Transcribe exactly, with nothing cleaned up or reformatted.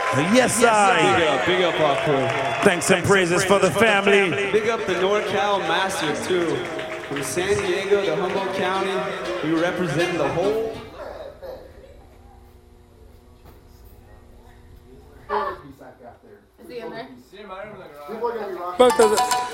Yes, I. Big up, big up our crew. Thanks and praises for the family. Big up the NorCal Massive too. From San Diego to Humboldt County, we represent the whole. Is he in there? Both of the